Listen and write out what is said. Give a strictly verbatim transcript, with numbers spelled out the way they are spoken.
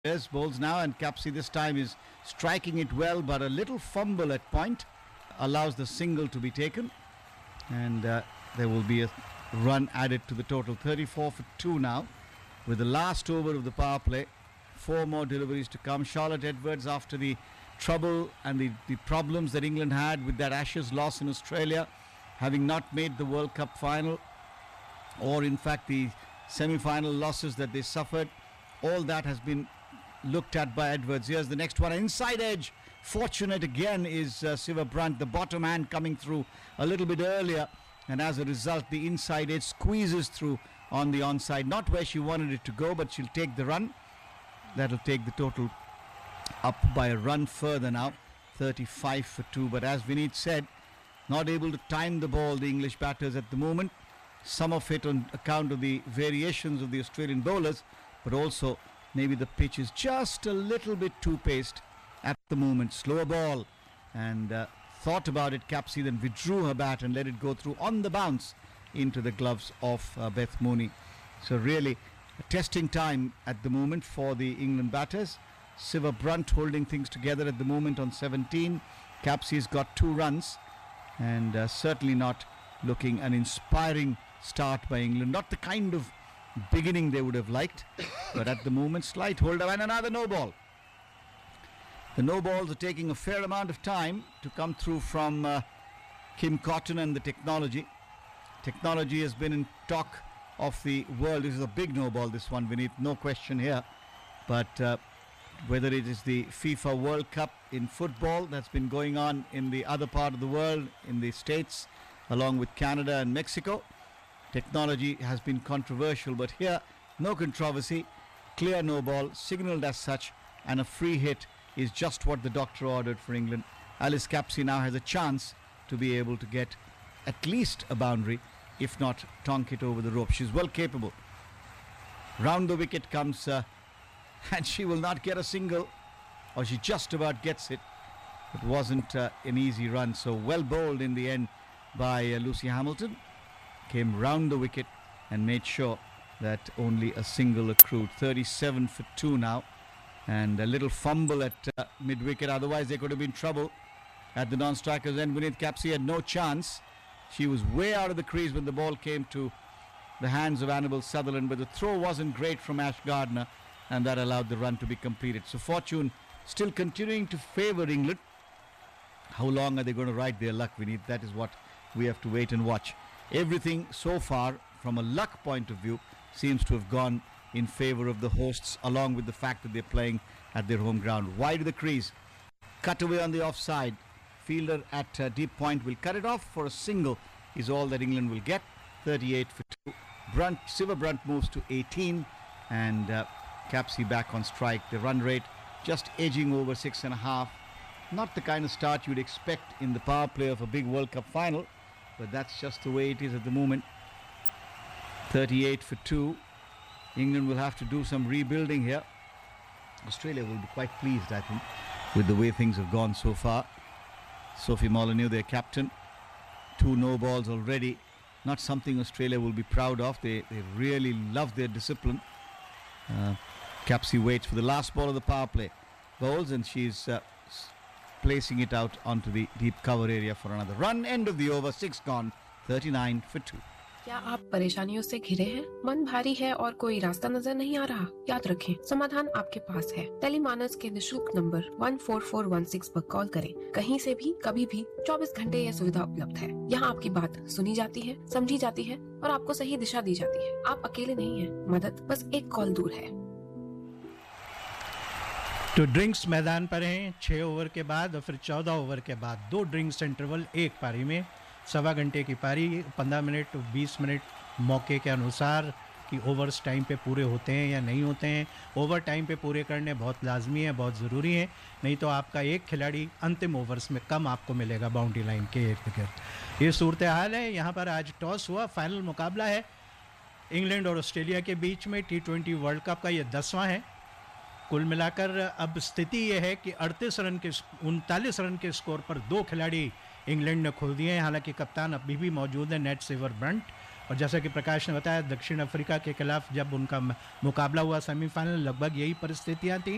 There's balls now, and Capsey this time is striking it well, but a little fumble at point allows the single to be taken, and uh, there will be a run added to the total. thirty-four for two now, with the last over of the power play. Four more deliveries to come. Charlotte Edwards, after the trouble and the, the problems that England had with that Ashes loss in Australia, having not made the World Cup final, or in fact the semi-final losses that they suffered, all that has been looked at by Edwards. Here's the next one, inside edge. Fortunate again is uh, Siva Brunt, the bottom hand coming through a little bit earlier, and as a result the inside edge squeezes through on the onside. Not where she wanted it to go, but she'll take the run. That'll take the total up by a run further now, thirty-five for two. But as Vineet said, not able to time the ball, the English batters at the moment. Some of it on account of the variations of the Australian bowlers, but also maybe the pitch is just a little bit too paced at the moment. Slower ball, and uh, thought about it. Capsey then withdrew her bat and let it go through on the bounce into the gloves of uh, Beth Mooney. So really a testing time at the moment for the England batters. Siva Brunt holding things together at the moment on seventeen. Capsey's got two runs, and uh, certainly not looking an inspiring start by England. Not the kind of beginning they would have liked, but at the moment slight hold up, and another no ball. The no balls are taking a fair amount of time to come through from uh, Kim Cotton and the technology. Technology has been in talk of the world. This is a big no ball, this one, Vineet, no question here. But uh, whether it is the FIFA World Cup in football that's been going on in the other part of the world, in the States, along with Canada and Mexico, technology has been controversial, but here no controversy. Clear no ball, signalled as such, and a free hit is just what the doctor ordered for England. Alice Capsey now has a chance to be able to get at least a boundary, if not tonk it over the rope. She's well capable. Round the wicket comes uh, and she will not get a single, or she just about gets it. It wasn't uh, an easy run, so well bowled in the end by uh, Lucy Hamilton. Came round the wicket and made sure that only a single accrued. thirty-seven for two now, and a little fumble at uh, mid-wicket, otherwise there could have been trouble at the non-strikers end. Vineet, Capsey had no chance. She was way out of the crease when the ball came to the hands of Annabel Sutherland, but the throw wasn't great from Ash Gardner, and that allowed the run to be completed. So fortune still continuing to favour England. How long are they going to ride their luck, Vineet? That is what we have to wait and watch. Everything so far from a luck point of view seems to have gone in favour of the hosts, along with the fact that they're playing at their home ground. Wide of the crease, cut away on the offside. Fielder at uh, deep point will cut it off for a single is all that England will get. thirty-eight for two. Brunt, Siva Brunt moves to eighteen, and uh, Capsey back on strike. The run rate just edging over six and a half. Not the kind of start you'd expect in the power play of a big World Cup final, but that's just the way it is at the moment. thirty-eight for two. England will have to do some rebuilding here. Australia will be quite pleased, I think, with the way things have gone so far. Sophie Molyneux, their captain. Two no balls already. Not something Australia will be proud of. They, they really love their discipline. Uh, Capsey waits for the last ball of the power play. Bowls, and she's uh, placing it out onto the deep cover area for another run. End of the over, six gone, thirty-nine for two. क्या आप परेशानियों से घिरे हैं? मन भारी है और कोई रास्ता नजर नहीं आ रहा? याद रखें, समाधान आपके पास है। टेलीमानस के निशुल्क number one four four one six पर कॉल करें। कहीं से भी, कभी भी, चौबीस घंटे यह सुविधा उपलब्ध है। यहाँ आपकी बात सुनी जाती है, समझी जाती है और आपको सही दिशा दी जाती है। आप अकेले नहीं हैं। मदद बस एक कॉल दूर है। तो ड्रिंक्स मैदान पर हैं छह ओवर के बाद, और फिर चौदह ओवर के बाद दो ड्रिंक्स इंटरवल एक पारी में। सवा घंटे की पारी, पंद्रह मिनट बीस मिनट मौके के अनुसार कि ओवर्स टाइम पे पूरे होते हैं या नहीं होते हैं। ओवर टाइम पे पूरे करने बहुत लाजमी है, बहुत ज़रूरी है, नहीं तो आपका एक खिलाड़ी अंतिम ओवर्स में कम आपको मिलेगा बाउंड्री लाइन के इर्द गिर्द। ये सूरत हाल है। यहाँ पर आज टॉस हुआ, फाइनल मुकाबला है इंग्लैंड और ऑस्ट्रेलिया के बीच में। टी ट्वेंटी वर्ल्ड कप का ये दसवां है। कुल मिलाकर अब स्थिति ये है कि अड़तीस रन के उनतालीस रन के स्कोर पर दो खिलाड़ी इंग्लैंड ने खो दिए हैं। हालांकि कप्तान अभी भी मौजूद है, नेट सेवर ब्रंट, और जैसा कि प्रकाश ने बताया दक्षिण अफ्रीका के खिलाफ जब उनका मुकाबला हुआ सेमीफाइनल, लगभग यही परिस्थितियां थी।